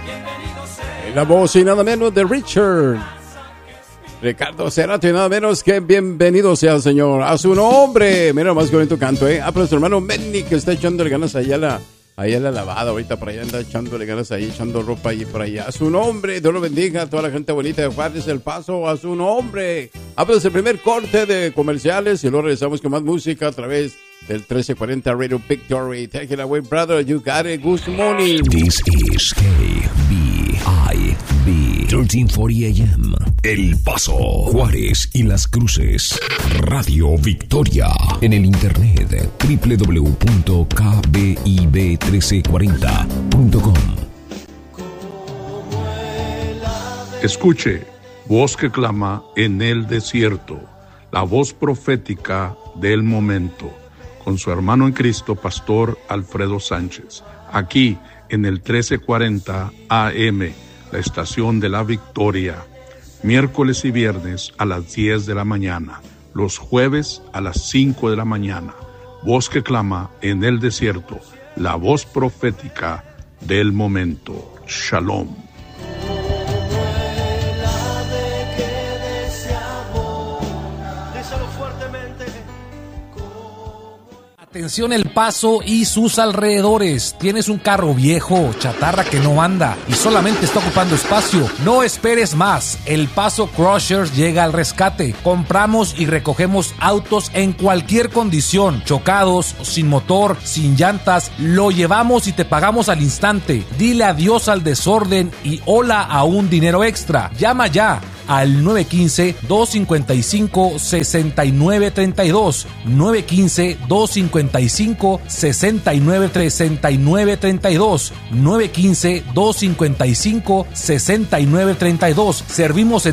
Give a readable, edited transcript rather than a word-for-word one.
La voz y nada menos de Richard Ricardo Cerrato y nada menos que bienvenido sea el Señor a su nombre. Mira más bonito canto, pero nuestro hermano Menny que está echándole ganas allá a la lavada, ahorita por allá anda echándole ganas ahí, echando ropa ahí por allá. A su nombre, Dios lo bendiga a toda la gente bonita de Juárez, El Paso, a su nombre. Pues el primer corte de comerciales y luego regresamos con más música a través del 1340 Radio Victory. Take it away, brother, you got it. Good morning. This is KBIB 1340 AM. El Paso, Juárez y Las Cruces. Radio Victoria. En el internet www.kbib1340.com. Escuche, voz que clama en el desierto, la voz profética del momento, con su hermano en Cristo, Pastor Alfredo Sánchez, aquí en el 1340 AM, la estación de la Victoria, miércoles y viernes a las 10 de la mañana, los jueves a las 5 de la mañana, voz que clama en el desierto, la voz profética del momento. Shalom. Atención El Paso y sus alrededores. ¿Tienes un carro viejo, chatarra que no anda y solamente está ocupando espacio? No esperes más. El Paso Crushers llega al rescate. Compramos y recogemos autos en cualquier condición, chocados, sin motor, sin llantas. Lo llevamos y te pagamos al instante. Dile adiós al desorden y hola a un dinero extra. Llama ya al 915-255-6932, 915-255-6932, 915-255-6932. Servimos en